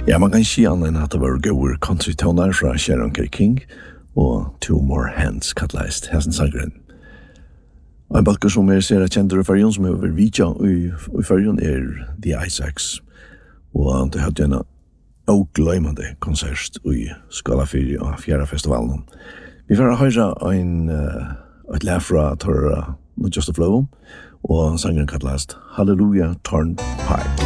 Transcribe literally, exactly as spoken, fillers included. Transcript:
Ja, man kan si annet enn at det var gode country-toner fra Sharon K. King og Two More Hands kattleist Hessen Sangren. Og en balker som er ser kjenter i Fyrjon som er over Vidja i, i Fyrjon er The Isaacs. Og det hadde en ågløymande konsert i Skala fire og Fjæra festivalen. Vi får høre en, uh, et lær fra Torra Not Just a Flow og sangren kattleist Hallelujah Turnpike.